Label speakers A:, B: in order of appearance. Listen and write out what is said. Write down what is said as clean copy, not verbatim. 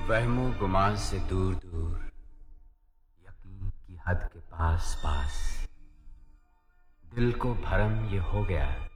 A: वहमो गुमान से दूर दूर, यकीन की हद के पास पास, दिल को भरम ये हो गया